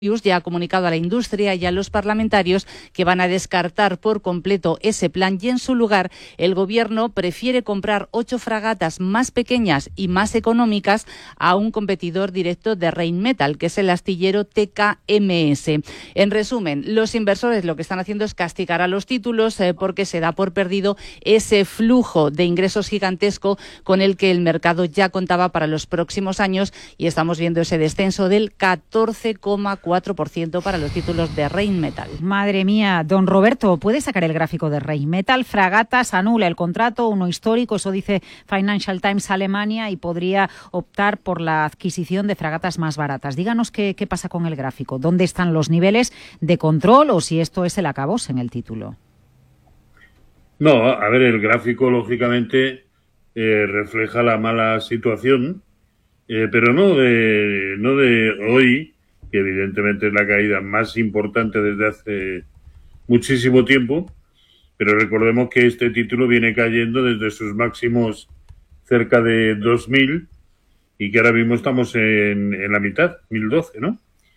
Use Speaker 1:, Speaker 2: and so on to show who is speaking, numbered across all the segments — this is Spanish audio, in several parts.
Speaker 1: ya ha comunicado a la industria y a los parlamentarios que van a descartar por completo ese plan y en su lugar el Gobierno prefiere comprar 8 fragatas más pequeñas y más económicas a un competidor directo de Rheinmetall, que es el astillero TKMS. En resumen, los inversores lo que están haciendo es castigar a los títulos porque se da por perdido ese flujo de ingresos gigantesco con el que el mercado ya contaba para los próximos años y estamos viendo ese descenso del 14,4% para los títulos de Rheinmetall.
Speaker 2: Madre mía, don Roberto, ¿puede sacar el gráfico de Rheinmetall? Fragatas, anula el contrato, uno histórico, eso dice Financial Times Alemania, y podría optar por la adquisición de fragatas más baratas. Díganos qué pasa con el gráfico, dónde están los niveles de control o si esto es el acabose en el título.
Speaker 3: No, a ver, el gráfico lógicamente refleja la mala situación, pero no de hoy, que evidentemente es la caída más importante desde hace muchísimo tiempo, pero recordemos que este título viene cayendo desde sus máximos cerca de 2000 y que ahora mismo estamos en la mitad, 1012, ¿no?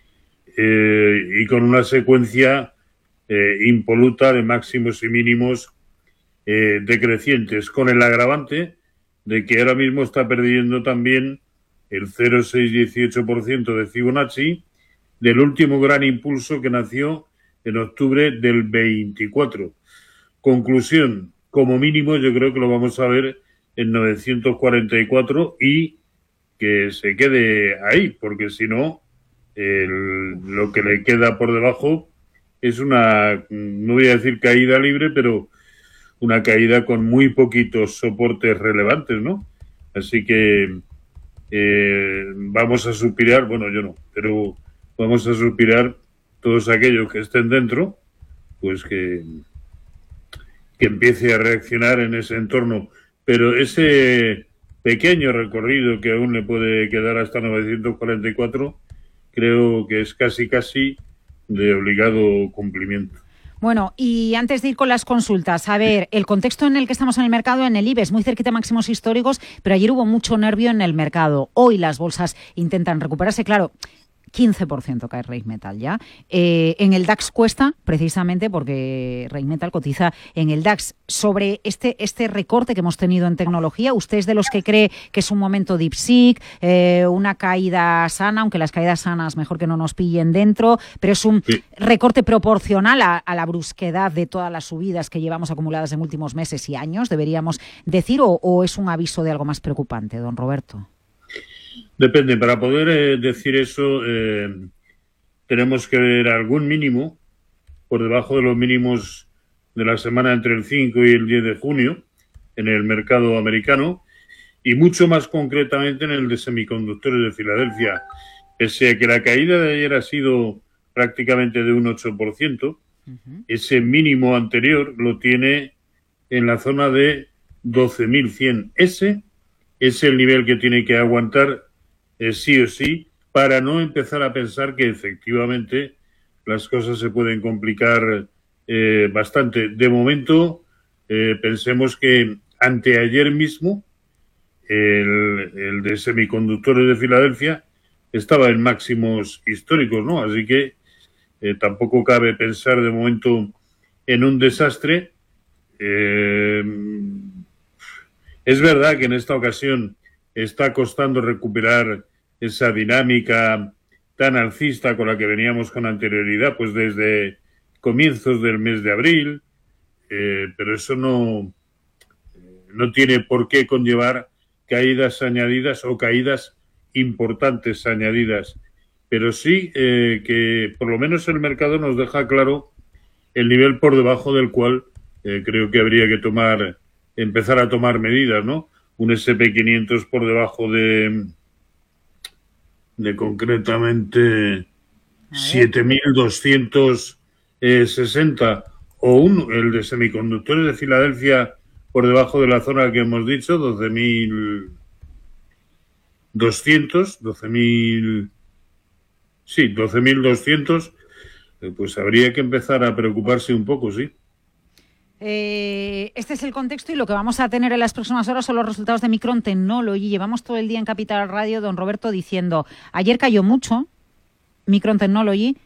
Speaker 3: Y con una secuencia impoluta de máximos y mínimos decrecientes, con el agravante de que ahora mismo está perdiendo también el 0,618% de Fibonacci del último gran impulso que nació en octubre del 24. Conclusión, como mínimo yo creo que lo vamos a ver en 944 y que se quede ahí, porque si no, lo que le queda por debajo es una, no voy a decir caída libre, pero una caída con muy poquitos soportes relevantes, ¿no? Así que vamos a suspirar, bueno, yo no, pero vamos a suspirar todos aquellos que estén dentro, pues que empiece a reaccionar en ese entorno. Pero ese pequeño recorrido que aún le puede quedar hasta 944, creo que es casi de obligado cumplimiento.
Speaker 2: Bueno, y antes de ir con las consultas, a ver, el contexto en el que estamos en el mercado, en el IBEX, muy cerquita de máximos históricos, pero ayer hubo mucho nervio en el mercado. Hoy las bolsas intentan recuperarse, claro. 15% cae Rheinmetall ya. En el DAX cuesta, precisamente porque Rheinmetall cotiza en el DAX. Sobre este recorte que hemos tenido en tecnología, ¿usted es de los que cree que es un momento DeepSeek, una caída sana, aunque las caídas sanas mejor que no nos pillen dentro, pero es un recorte proporcional a la brusquedad de todas las subidas que llevamos acumuladas en últimos meses y años, deberíamos decir, o es un aviso de algo más preocupante, don Roberto?
Speaker 3: Depende, para poder decir eso tenemos que ver algún mínimo por debajo de los mínimos de la semana entre el 5 y el 10 de junio en el mercado americano y mucho más concretamente en el de semiconductores de Filadelfia. Pese a que la caída de ayer ha sido prácticamente de un 8%, ese mínimo anterior lo tiene en la zona de 12.100. Ese es el nivel que tiene que aguantar sí o sí, para no empezar a pensar que efectivamente las cosas se pueden complicar bastante. De momento, pensemos que anteayer mismo el de semiconductores de Filadelfia estaba en máximos históricos, ¿no? Así que tampoco cabe pensar de momento en un desastre. Es verdad que en esta ocasión está costando recuperar esa dinámica tan alcista con la que veníamos con anterioridad, pues desde comienzos del mes de abril, pero eso no tiene por qué conllevar caídas añadidas o caídas importantes añadidas, pero sí que por lo menos el mercado nos deja claro el nivel por debajo del cual creo que habría que empezar a tomar medidas, ¿no? Un S&P 500 por debajo de concretamente 7.260 o el de semiconductores de Filadelfia por debajo de la zona que hemos dicho, 12.200, pues habría que empezar a preocuparse un poco, sí.
Speaker 2: Este es el contexto y lo que vamos a tener en las próximas horas son los resultados de Micron Technology. Llevamos todo el día en Capital Radio, don Roberto, diciendo, ayer cayó mucho, Micron Technology